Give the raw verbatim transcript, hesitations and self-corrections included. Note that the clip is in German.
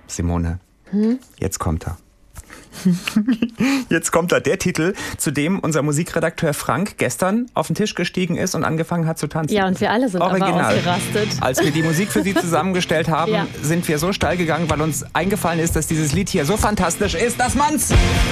Simone, hm? Jetzt kommt er. Jetzt kommt da der Titel, zu dem unser Musikredakteur Frank gestern auf den Tisch gestiegen ist und angefangen hat zu tanzen. Ja, und wir alle sind Original. aber ausgerastet. Als wir die Musik für Sie zusammengestellt haben, ja. sind wir so steil gegangen, weil uns eingefallen ist, dass dieses Lied hier so fantastisch ist, dass man's